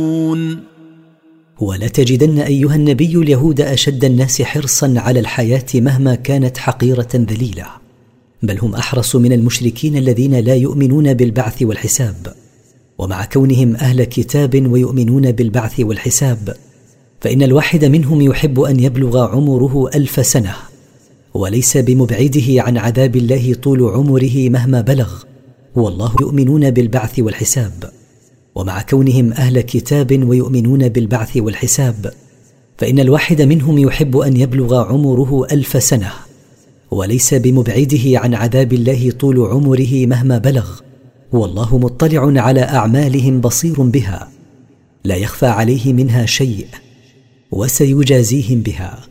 ولتجدن أيها النبي اليهود أشد الناس حرصا على الحياة مهما كانت حقيرة ذليلة، بل هم أحرص من المشركين الذين لا يؤمنون بالبعث والحساب. ومع كونهم أهل كتاب ويؤمنون بالبعث والحساب، فإن الواحد منهم يحب أن يبلغ عمره 1000 سنة، وليس بمبعده عن عذاب الله طول عمره مهما بلغ، والله يؤمنون بالبعث والحساب. ومع كونهم أهل كتاب ويؤمنون بالبعث والحساب، فإن الواحد منهم يحب أن يبلغ عمره 1000 سنة، وليس بمبعده عن عذاب الله طول عمره مهما بلغ، والله مطلع على أعمالهم بصير بها، لا يخفى عليه منها شيء، وسيجازيهم بها.